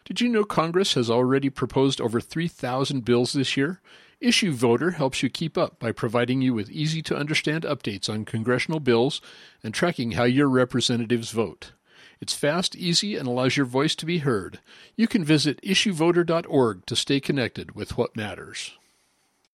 Did you know Congress has already proposed over 3,000 bills this year? Issue Voter helps you keep up by providing you with easy-to-understand updates on congressional bills and tracking how your representatives vote. It's fast, easy, and allows your voice to be heard. You can visit issuevoter.org to stay connected with what matters.